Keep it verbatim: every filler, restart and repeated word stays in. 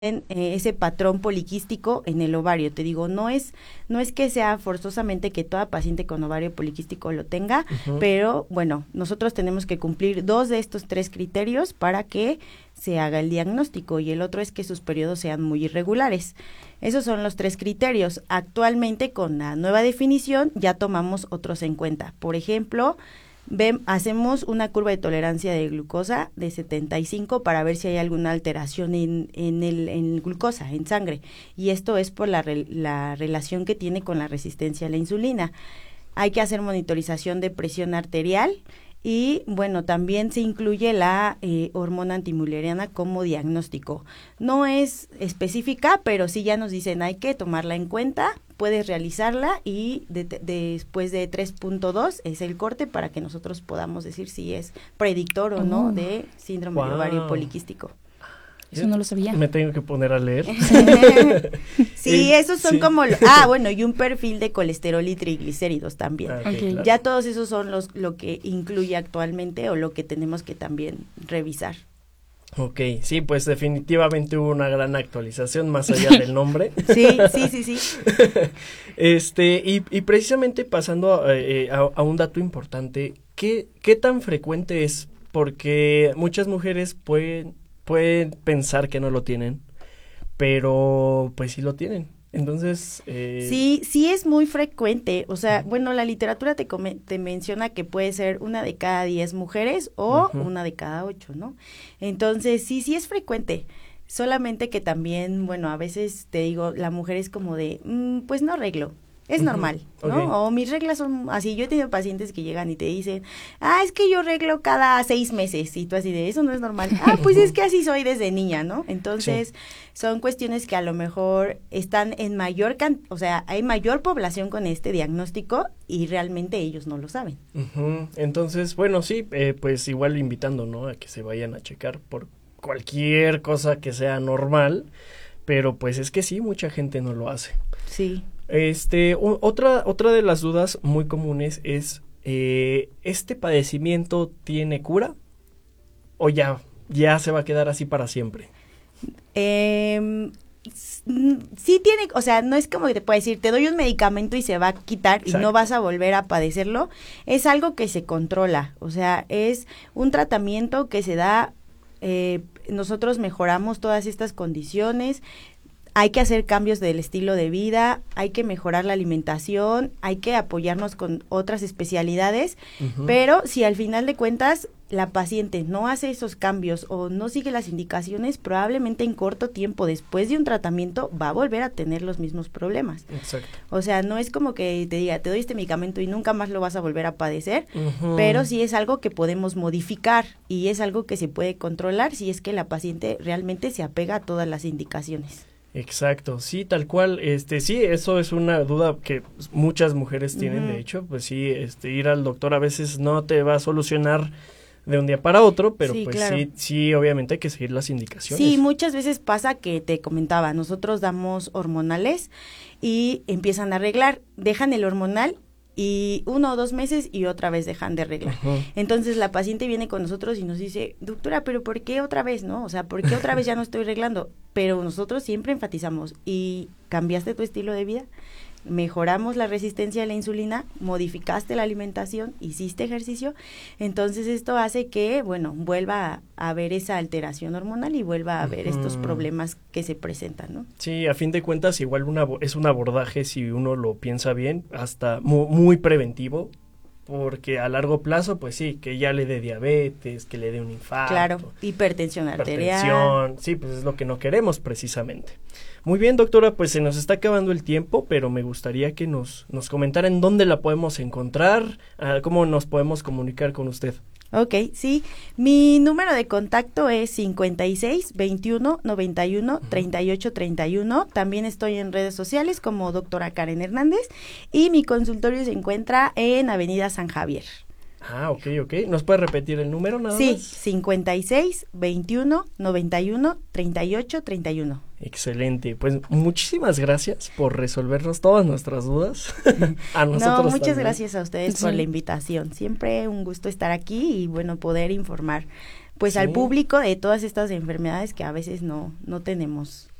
eh, ese patrón poliquístico en el ovario. Te digo, no es no es que sea forzosamente que toda paciente con ovario poliquístico lo tenga, uh-huh. pero bueno, nosotros tenemos que cumplir dos de estos tres criterios para que se haga el diagnóstico, y el otro es que sus periodos sean muy irregulares. Esos son los tres criterios. Actualmente, con la nueva definición, ya tomamos otros en cuenta. Por ejemplo, Ven, hacemos una curva de tolerancia de glucosa de setenta y cinco para ver si hay alguna alteración en, en, el, en glucosa, en sangre. Y esto es por la, re, la relación que tiene con la resistencia a la insulina. Hay que hacer monitorización de presión arterial y, bueno, también se incluye la eh, hormona antimuleriana como diagnóstico. No es específica, pero sí ya nos dicen hay que tomarla en cuenta. Puedes realizarla y de, de, después de tres punto dos es el corte para que nosotros podamos decir si es predictor o no de síndrome wow. de ovario poliquístico. Eso no lo sabía. Me tengo que poner a leer. Sí, esos son sí. como... Lo, ah, bueno, y un perfil de colesterol y triglicéridos también. Okay, okay. Claro. Ya todos esos son los lo que incluye actualmente o lo que tenemos que también revisar. Ok, sí, pues definitivamente hubo una gran actualización más allá del nombre. Sí, sí, sí, sí. Este, y, y precisamente pasando a, a, a un dato importante, ¿qué, qué tan frecuente es? Porque muchas mujeres pueden, pueden pensar que no lo tienen, pero pues sí lo tienen. Entonces... Eh... Sí, sí es muy frecuente, o sea, bueno, la literatura te, come, te menciona que puede ser una de cada diez mujeres o uh-huh. una de cada ocho, ¿no? Entonces, sí, sí es frecuente, solamente que también, bueno, a veces te digo, la mujer es como de, mmm, pues no arreglo. Es uh-huh. normal, ¿no? Okay. O mis reglas son así. Yo he tenido pacientes que llegan y te dicen, ah, es que yo reglo cada seis meses. Y tú así de, eso no es normal. Ah, pues es que así soy desde niña, ¿no? Entonces, sí. son cuestiones que a lo mejor están en mayor, can- o sea, hay mayor población con este diagnóstico y realmente ellos no lo saben. Uh-huh. Entonces, bueno, sí, eh, pues igual invitando, ¿no? A que se vayan a checar por cualquier cosa que sea normal. Pero pues es que sí, mucha gente no lo hace. Sí. Este, u- otra, otra de las dudas muy comunes es, eh, ¿este padecimiento tiene cura? ¿O ya, ya se va a quedar así para siempre? Eh, sí tiene, o sea, no es como que te pueda decir, te doy un medicamento y se va a quitar. Exacto. Y no vas a volver a padecerlo. Es algo que se controla, o sea, es un tratamiento que se da, eh, nosotros mejoramos todas estas condiciones. Hay que hacer cambios del estilo de vida, hay que mejorar la alimentación, hay que apoyarnos con otras especialidades, uh-huh. pero si al final de cuentas la paciente no hace esos cambios o no sigue las indicaciones, probablemente en corto tiempo después de un tratamiento va a volver a tener los mismos problemas. Exacto. O sea, no es como que te diga, te doy este medicamento y nunca más lo vas a volver a padecer, uh-huh. pero sí es algo que podemos modificar y es algo que se puede controlar si es que la paciente realmente se apega a todas las indicaciones. Exacto, sí, tal cual, este, sí, eso es una duda que muchas mujeres tienen, uh-huh. de hecho, pues sí, este, ir al doctor a veces no te va a solucionar de un día para otro, pero sí, pues claro. sí, sí, obviamente hay que seguir las indicaciones. Sí, muchas veces pasa que te comentaba, nosotros damos hormonales y empiezan a arreglar, dejan el hormonal y uno o dos meses y otra vez dejan de arreglar. Uh-huh. Entonces la paciente viene con nosotros y nos dice, doctora, pero ¿por qué otra vez, no? O sea, ¿por qué otra vez ya no estoy arreglando? Pero nosotros siempre enfatizamos, ¿y cambiaste tu estilo de vida? Mejoramos la resistencia a la insulina, modificaste la alimentación, hiciste ejercicio, entonces esto hace que, bueno, vuelva a haber esa alteración hormonal y vuelva a haber uh-huh. estos problemas que se presentan, ¿no? Sí, a fin de cuentas igual una, es un abordaje, si uno lo piensa bien, hasta muy, muy preventivo, porque a largo plazo, pues sí, que ya le dé diabetes, que le dé un infarto. Claro, hipertensión arterial. Hipertensión, sí, pues es lo que no queremos precisamente. Muy bien, doctora, pues se nos está acabando el tiempo, pero me gustaría que nos, nos comentara en dónde la podemos encontrar, uh, cómo nos podemos comunicar con usted. Ok, sí, mi número de contacto es cincuenta y seis, veintiuno, noventa y uno, treinta y ocho, treinta y uno. También estoy en redes sociales como doctora Karen Hernández y mi consultorio se encuentra en Avenida San Javier. Ah, ok, ok. ¿Nos puede repetir el número nada sí, más? Sí, cincuenta y seis, veintiuno, noventa y uno, treinta y ocho, treinta y uno. Excelente. Pues muchísimas gracias por resolvernos todas nuestras dudas. A nosotros No, muchas también. Gracias a ustedes sí. por la invitación. Siempre un gusto estar aquí y, bueno, poder informar pues Sí. al público de todas estas enfermedades que a veces no, no tenemos